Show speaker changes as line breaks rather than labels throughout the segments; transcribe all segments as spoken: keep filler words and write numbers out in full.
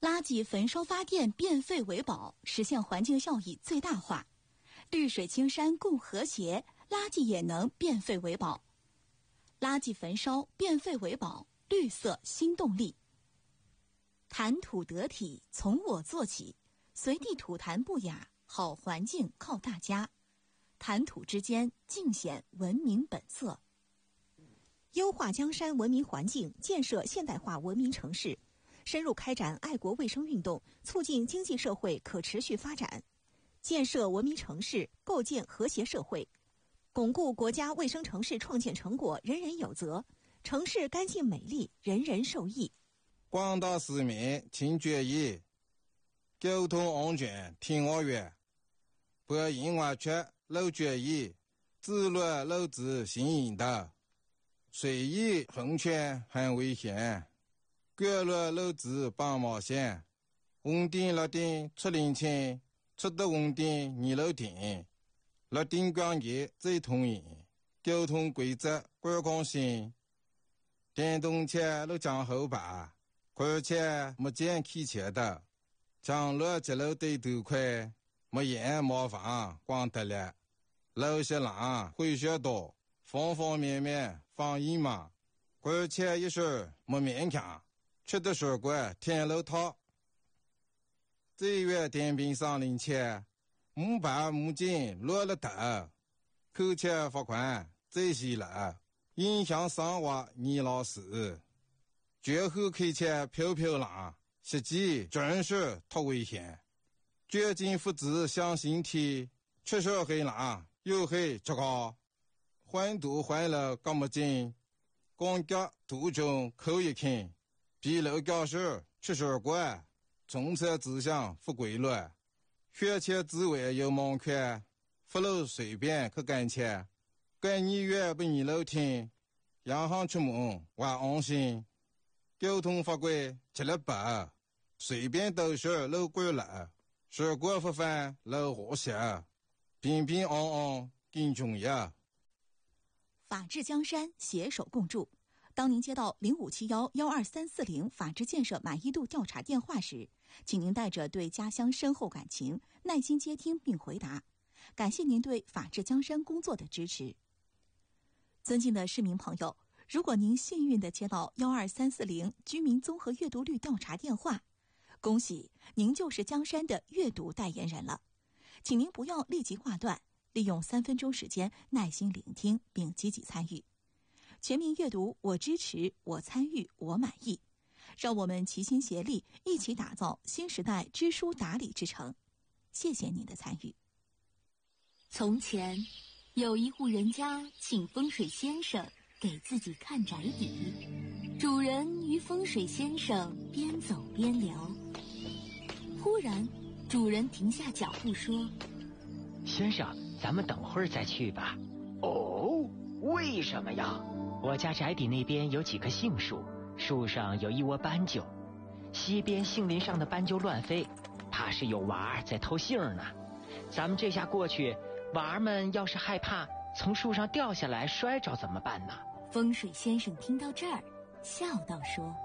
垃圾焚烧发电，变废为宝，实现环境效益最大化。绿水青山共和谐，垃圾也能变废为宝。垃圾焚烧，变废为宝，绿色新动力。谈吐得体，从我做起，随地吐痰不雅，好环境靠大家。谈吐之间，尽显文明本色。
优化江山文明环境，建设现代化文明城市，深入开展爱国卫生运动，促进经济社会可持续发展，建设文明城市，构建和谐社会，巩固国家卫生城市创建成果人人有责，城市干净美丽，人人受益。
广大市民请注意，交通安全听我话，不因为缺漏注意，自乱漏子行引导，随意横穿很危险，干乱漏子帮冒险，红灯绿灯出领情，出得红灯你漏停，绿灯光节最通行，交通规则观光性，电动车都讲后排，而且没见汽车的，将路节路对头快，没眼没房光得了，路些浪会学多，方方面面防疫嘛，而且一时没勉强，吃的水果天路套，这月电瓶上领钱，木板木筋落了头，扣钱罚款这些了，影响生活你老师。绝后开车飘飘浪，实际真是太危险。绝境复制向心体，确实黑浪又黑这个，环堵环了干么劲，光脚途中口一看，比楼教室吃水果，从车指向不规律，学前之外有盲看，不漏随便去干切，干你越不你漏听，洋行出门我安心。交通法规吃了白，随便都是漏规了，水果不犯漏和谐，平平安安更重要。
法治江山，携手共筑。当您接到零五七幺幺二三四零法治建设满意度调查电话时，请您带着对家乡深厚感情，耐心接听并回答。感谢您对法治江山工作的支持。尊敬的市民朋友，如果您幸运地接到幺二三四零居民综合阅读率调查电话，恭喜您就是江山的阅读代言人了。请您不要立即挂断，利用三分钟时间耐心聆听并积极参与。全民阅读，我支持，我参与，我满意。让我们齐心协力，一起打造新时代知书达理之城。谢谢您的参与。
从前有一户人家请风水先生给自己看宅邸，主人与风水先生边走边聊。忽然主人停下脚步说：
先生，咱们等会儿再去吧。
哦，为什么呀？
我家宅邸那边有几棵杏树，树上有一窝斑鸠，西边杏林上的斑鸠乱飞，怕是有娃儿在偷杏呢。咱们这下过去，娃儿们要是害怕从树上掉下来摔着怎么办呢？
风水先生听到这儿笑道说：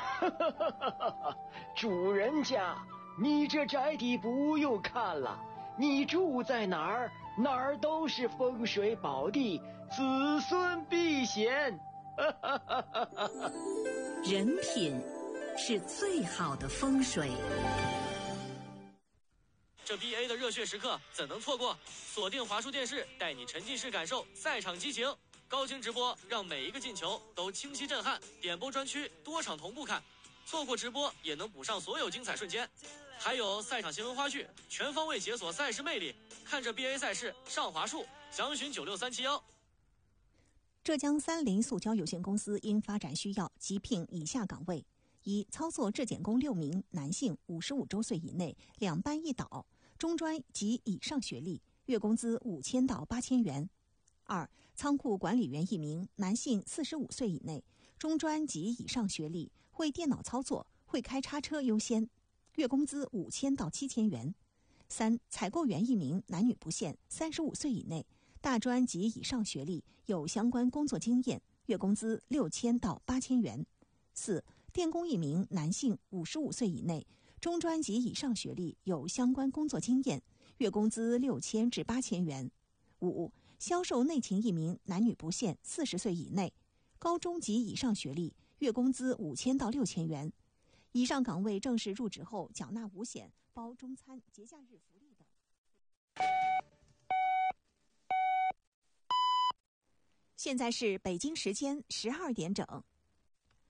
主人家，你这宅邸不用看了，你住在哪儿哪儿都是风水宝地，子孙避险。
人品是最好的风水。
这 B A 的热血时刻怎能错过？锁定华数电视，带你沉浸式感受赛场激情，高清直播让每一个进球都清晰震撼，点播专区多场同步看，错过直播也能补上所有精彩瞬间。还有赛场新闻花絮，全方位解锁赛事魅力，看着 B A 赛事上华数，详询九六三七幺。
浙江三菱塑胶有限公司因发展需要急聘以下岗位：一、操作质检工六名，男性，五十五周岁以内，两班一导，中专及以上学历，月工资五千到八千元。二、仓库管理员一名，男性，四十五岁以内，中专及以上学历，会电脑操作，会开叉车优先，月工资五千到七千元。三、采购员一名，男女不限，三十五岁以内，大专及以上学历，有相关工作经验，月工资六千到八千元。四、电工一名，男性，五十五岁以内， 中专及以上学历，有相关工作经验，月工资六千至八千元。五、销售内勤一名，男女不限，四十岁以内，高中及以上学历，月工资五千到六千元。以上岗位正式入职后缴纳五险，包中餐、节假日福利等。现在是北京时间十二点整。